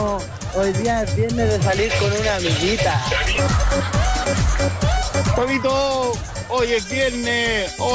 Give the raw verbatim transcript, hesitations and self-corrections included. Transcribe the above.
ánimo. Hoy día es viernes de salir con una amiguita. Juanito, hoy es viernes.